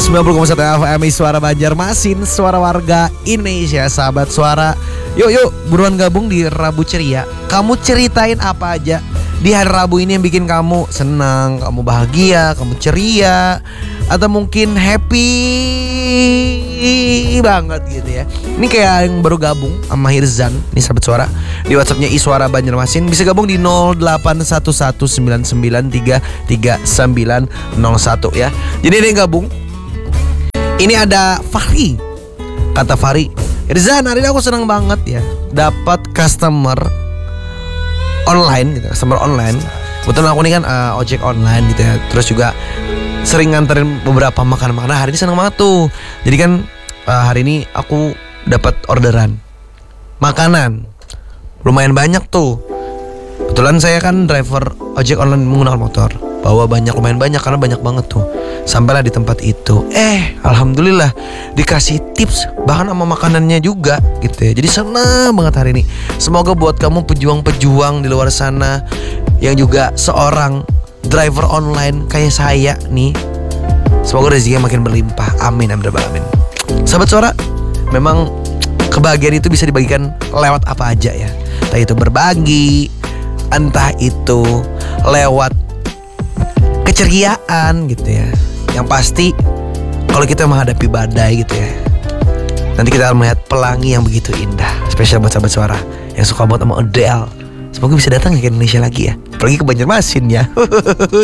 90,1 FM Suara Banjarmasin, suara warga Indonesia, sahabat suara. Yuk buruan gabung di Rabu Ceria. Kamu ceritain apa aja di hari Rabu ini yang bikin kamu senang, kamu bahagia, kamu ceria, atau mungkin happy banget gitu ya. Ini kayak yang baru gabung sama Hirzan, ini sahabat suara, di WhatsAppnya Iswara Banjarmasin. Bisa gabung di 081199333901 ya. Jadi ada yang gabung. Ini ada Fahri. Kata Fahri, Irzan, hari ini aku senang banget ya dapat customer online gitu, customer online. Kebetulan aku ini kan ojek online gitu ya. Terus juga sering nganterin beberapa makanan. Hari ini senang banget tuh. Jadi kan hari ini aku dapat orderan makanan lumayan banyak tuh. Kebetulan saya kan driver ojek online menggunakan motor, bawa lumayan banyak karena banyak banget tuh. Sampailah di tempat itu, alhamdulillah dikasih tips bahkan sama makanannya juga gitu ya. Jadi senang banget hari ini. Semoga buat kamu pejuang-pejuang di luar sana yang juga seorang driver online kayak saya nih, semoga rezekinya makin berlimpah. Amin, amin, amin. Sahabat suara, memang kebahagiaan itu bisa dibagikan lewat apa aja ya. Entah itu berbagi, entah itu lewat keceriaan gitu ya. Yang pasti kalau kita menghadapi badai gitu ya, nanti kita akan melihat pelangi yang begitu indah. Spesial buat sahabat suara yang suka banget sama Adele. Semoga bisa datang ke Indonesia lagi ya, apalagi ke Banjarmasin ya.